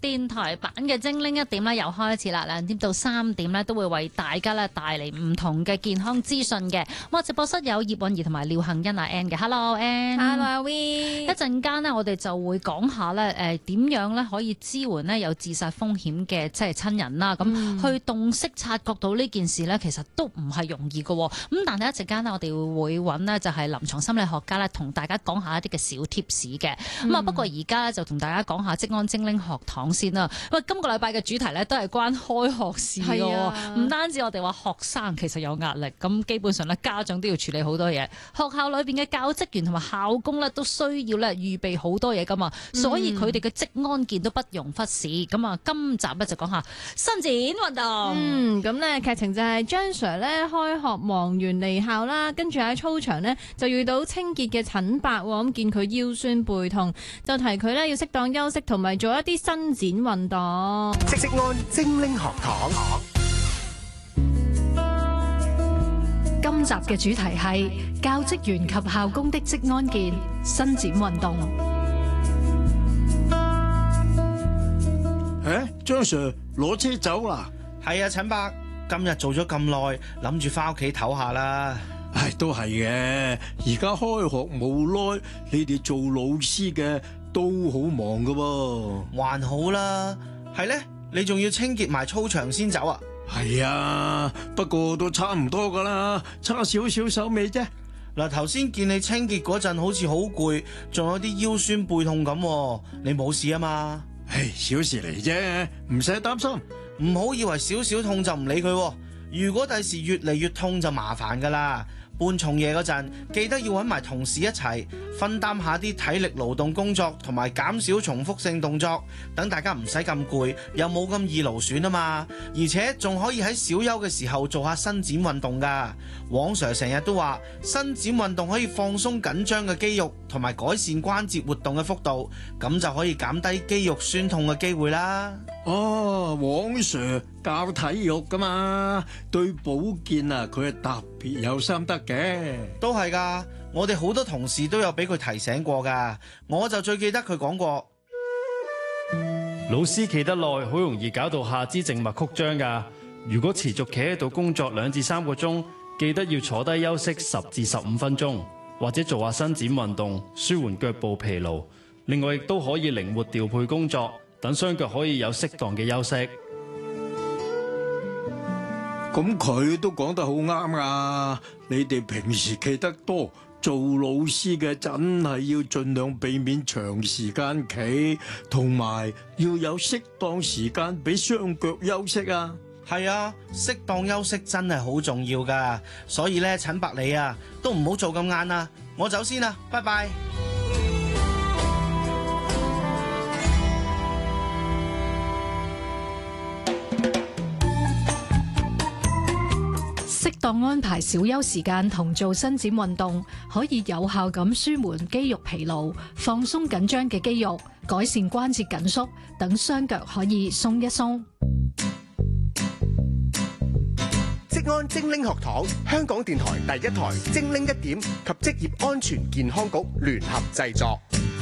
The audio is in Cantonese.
電台版嘅精靈一點咧又開始啦，2點到3點咧都會為大家咧帶嚟唔同嘅健康資訊嘅。咁直播室有葉韻儀同埋廖杏欣阿 Ann 嘅 ，Hello Ann，Hello 阿 V。 一陣間咧我哋就會講下咧點樣咧可以支援咧有自殺風險嘅即係親人啦。咁去洞悉察覺到呢件事咧，其實都唔係容易嘅。咁但係一陣間咧我哋會揾呢就係臨床心理學家咧同大家講下一啲嘅小貼士嘅。咁啊不過而家咧就同大家講下職安精靈學堂先啦。喂，今個禮拜嘅主題咧都係關開學事嘅，唔單止我哋話學生其實有壓力，咁基本上咧家長都要處理好多嘢，學校裏邊嘅教職員同埋校工咧都需要咧預備好多嘢噶嘛，所以佢哋嘅職安健都不容忽視。咁啊，今集咧就講下伸展運動。 咁咧劇情就係張 Sir 咧開學忙完離校啦，跟住喺操場咧就遇到清潔嘅陳伯，咁見佢腰酸背痛，就提佢咧要適當休息同埋做一啲伸展運動。 職安精靈學堂。 今集嘅主題係教職員及校工的職安健伸展運動。 張 Sir 攞車走啦？ 係啊，陳伯，今日做咗咁耐，諗住翻屋企唞下啦。 都係嘅。而家開學冇耐，你哋做老師嘅都好忙噶噃。 還好啦，係咧，你仲要清潔埋操場先走啊？ 係啊，不過都差唔多噶啦，差少少手尾啫。 嗱，頭先見你清潔嗰陣好似好攰，仲有啲腰酸背痛咁，你冇事啊嘛？ 小事嚟啫，唔使擔心。 唔好以為少少痛就唔理佢，如果第時越嚟越痛就麻煩噶啦。搬重嘢嗰陣，記得要搵埋同事一齊分擔下啲體力勞動工作，同埋減少重複性動作，等大家唔使咁攰，又冇咁易勞損啊嘛。而且仲可以喺小休嘅時候做下伸展運動噶。黃 Sir 成日都話，伸展運動可以放鬆緊張嘅肌肉，同埋改善關節活動嘅幅度，咁就可以減低肌肉酸痛嘅機會啦。 黃 Sir 教體育噶嘛，對保健啊，佢係特別有心得嘅。 都係噶，我哋好多同事都有俾佢提醒過噶，我就最記得佢講過， 老師企得耐，好容易搞到下肢靜脈曲張噶。如果持續企喺度工作2至3個鐘，記得要坐低休息10至15分鐘，或者做下伸展運動，舒緩腳部疲勞。另外亦都可以靈活調配工作，等雙腳可以有適當嘅休息。 咁佢都講得好啱啊！你哋平時企得多，做老師嘅真係要盡量避免長時間企，同埋要有適當時間俾雙腳休息啊！ 係啊，適當休息真係好重要噶，所以咧，陳伯你啊，都唔好做咁晏啦，我走先啦，拜拜。 適當安排小休時間同做伸展運動，可以有效咁舒緩肌肉疲勞，放鬆緊張嘅肌肉，改善關節緊縮，等雙腳可以鬆一鬆。 職安精靈學堂，香港電台第一台精靈一點及職業安全健康局聯合製作。